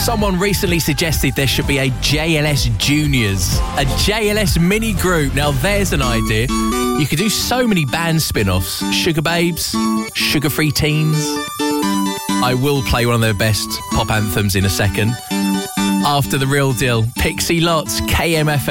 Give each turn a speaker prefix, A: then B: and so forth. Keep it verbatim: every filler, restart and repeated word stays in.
A: Someone recently suggested there should be a J L S Juniors, a J L S mini group. Now there's an idea. You could do so many band spin-offs. Sugar Babes, Sugar Free Teens. I will play one of their best pop anthems in a second. After The Real Deal, Pixie Lotz, K M F M.